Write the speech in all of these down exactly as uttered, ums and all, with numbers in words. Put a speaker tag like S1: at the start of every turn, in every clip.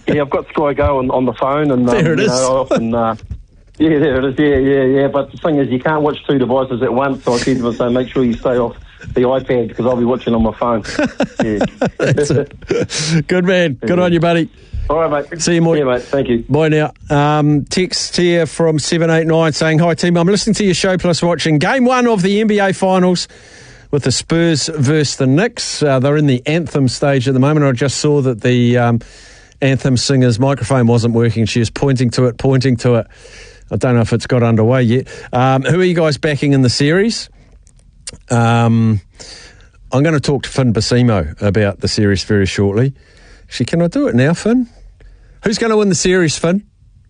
S1: yeah, I've got Sky Go on, on the phone, and um,
S2: there it
S1: you
S2: is.
S1: know, I often, uh, yeah, there it is. Yeah, yeah, yeah. But the thing is, you can't watch two devices at once. So I keep them saying, make sure you stay off the iPad because I'll be watching on my phone. Yeah.
S2: That's it. Good man. Good on you, buddy.
S1: All right, mate.
S2: See you, mate.
S1: Yeah, mate. Thank you.
S2: Bye now. Um, text here from seven eight nine saying, hi, team. I'm listening to your show plus watching game one of the N B A Finals with the Spurs versus the Knicks. Uh, they're in the anthem stage at the moment. I just saw that the um, anthem singer's microphone wasn't working. She was pointing to it, pointing to it. I don't know if it's got underway yet. Um, who are you guys backing in the series? Um, I'm going to talk to Finn Basimo about the series very shortly. Actually, can I do it now, Finn? Who's going to win the series, Finn?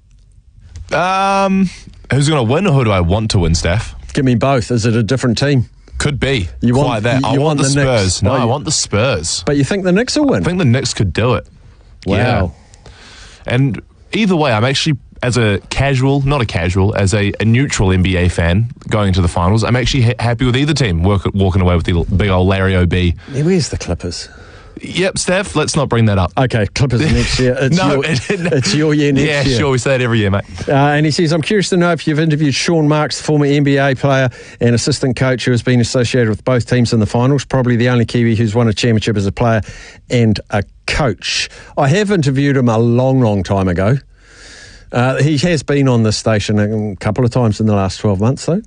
S3: Um, who's going to win, or who do I want to win, Steph?
S2: Give me both. Is it a different team?
S3: Could be.
S2: You
S3: Quite
S2: want,
S3: that.
S2: You
S3: I
S2: want
S3: want the,
S2: the
S3: Spurs.
S2: Knicks.
S3: No,
S2: Oh,
S3: I
S2: you-
S3: want the Spurs.
S2: But you think the Knicks will win?
S3: I think the Knicks could do it.
S2: Wow.
S3: Yeah. And either way, I'm actually, as a casual, not a casual, as a, a neutral N B A fan going into the finals, I'm actually ha- happy with either team work, walking away with the big old Larry O B.
S2: Yeah, where's the Clippers?
S3: Yep, Steph, let's not bring that up.
S2: Okay, Clippers next year. It's
S3: No,
S2: your,
S3: it-
S2: it's your year next
S3: yeah,
S2: year.
S3: sure, we say that every year, mate.
S2: Uh, and he says, I'm curious to know if you've interviewed Sean Marks, the former N B A player and assistant coach who has been associated with both teams in the finals, probably the only Kiwi who's won a championship as a player and a coach. I have interviewed him a long, long time ago. Uh, he has been on this station a couple of times in the last twelve months, though.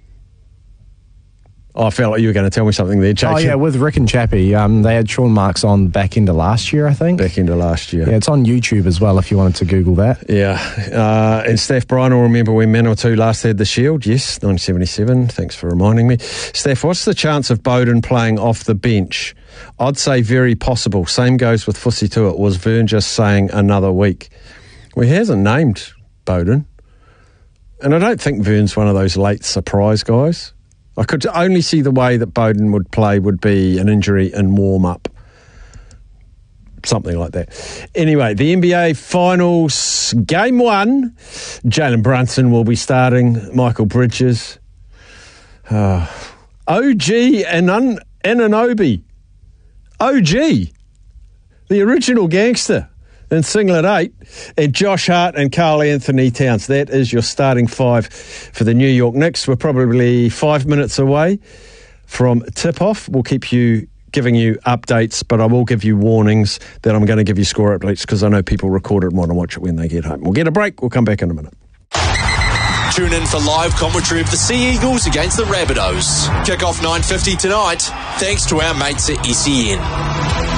S2: Oh, I felt like you were going to tell me something there, Jake.
S4: Oh, yeah, with Rick and Chappie. Um, they had Sean Marks on back into last year, I think.
S2: Back into last year.
S4: Yeah, it's on YouTube as well if you wanted to Google that.
S2: Yeah. Uh, and Steph Bryan will remember when Manawatu last had the Shield. Yes, nineteen seventy-seven. Thanks for reminding me. Steph, what's the chance of Bowden playing off the bench? I'd say very possible. Same goes with Fusitua. Was Vern just saying another week? Well, he hasn't named Bowden. And I don't think Vern's one of those late surprise guys. I could only see the way that Bowden would play would be an injury and warm-up. Something like that. Anyway, the N B A Finals, Game one. Jalen Brunson will be starting. Michael Bridges. Uh, O G and Un- Anunoby. O G. The original gangster in Singlet eight. And Josh Hart and Karl Anthony Towns. That is your starting five for the New York Knicks. We're probably five minutes away from tip-off. We'll keep you giving you updates, but I will give you warnings that I'm going to give you score updates because I know people record it and want to watch it when they get home. We'll get a break. We'll come back in a minute.
S5: Tune in for live commentary of the Sea Eagles against the Rabbitohs. Kick off nine fifty tonight, thanks to our mates at S E N.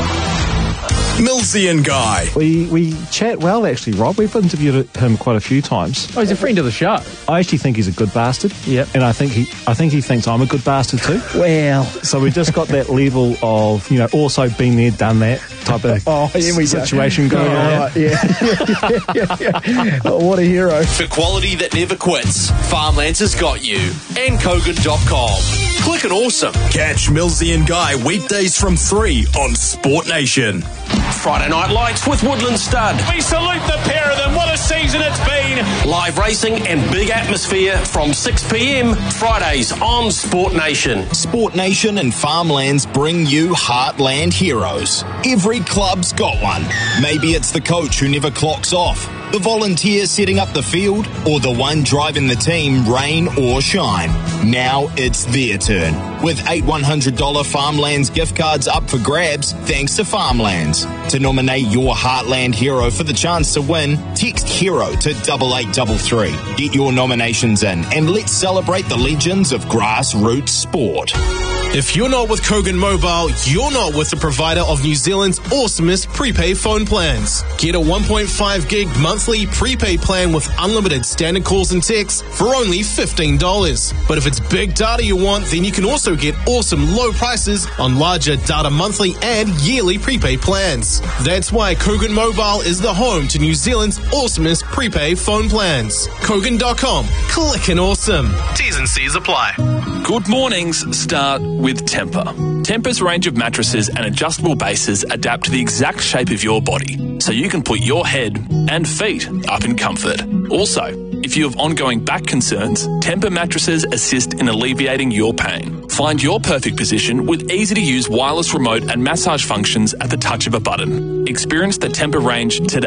S5: Millsy and Guy.
S6: We we chat well, actually, Rob. We've interviewed him quite a few times.
S7: Oh, he's a friend of the show.
S6: I actually think he's a good bastard.
S7: Yep.
S6: And I think he I think he thinks I'm a good bastard too.
S7: Well.
S6: So we just got that level of, you know, also been there, done that type of
S7: oh, here we
S6: situation
S7: go.
S6: going
S7: oh,
S6: on.
S7: Right, yeah. yeah, yeah, yeah. Oh, what a hero.
S5: For quality that never quits, Farmlands has got you. And Kogan dot com. Click and awesome. Catch Millsy and Guy weekdays from three on Sport Nation. Friday Night Lights with Woodland Stud.
S8: We salute the pair of them. What a season it's been.
S5: Live racing and big atmosphere from six p.m. Fridays on Sport Nation.
S9: Sport Nation and Farmlands bring you Heartland heroes. Every club's got one. Maybe it's the coach who never clocks off, the volunteer setting up the field, or the one driving the team, rain or shine. Now it's their turn. With eight one hundred dollars Farmlands gift cards up for grabs, thanks to Farmlands. To nominate your Heartland hero for the chance to win, text HERO to double eight double three. Get your nominations in and let's celebrate the legends of grassroots sport.
S10: If you're not with Kogan Mobile, you're not with the provider of New Zealand's awesomest prepaid phone plans. Get a one point five gig monthly prepaid plan with unlimited standard calls and texts for only fifteen dollars. But if it's big data you want, then you can also get awesome low prices on larger data monthly and yearly prepaid plans. That's why Kogan Mobile is the home to New Zealand's awesomest prepaid phone plans. Kogan dot com. Click and awesome. T's and C's apply.
S11: Good mornings start with Tempur. Tempur's range of mattresses and adjustable bases adapt to the exact shape of your body, so you can put your head and feet up in comfort. Also, if you have ongoing back concerns, Tempur mattresses assist in alleviating your pain. Find your perfect position with easy-to-use wireless remote and massage functions at the touch of a button. Experience the Tempur range today.